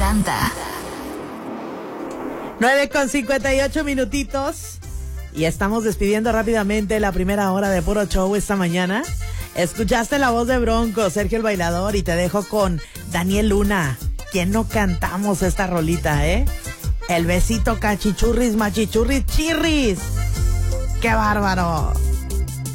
encanta. 9:58 minutitos. Y estamos despidiendo rápidamente la primera hora de Puro Show esta mañana. Escuchaste la voz de Bronco, Sergio el Bailador, y te dejo con Daniel Luna. ¿Quién no cantamos esta rolita, El besito cachichurris, machichurris, chirris. ¡Qué bárbaro!